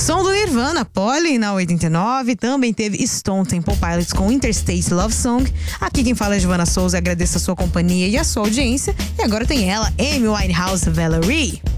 Som do Nirvana, Polly, na 89. Também teve Stone Temple Pilots com Interstate Love Song. Aqui quem fala é Giovana Souza, agradeço a sua companhia e a sua audiência. E agora tem ela, Amy Winehouse, Valerie.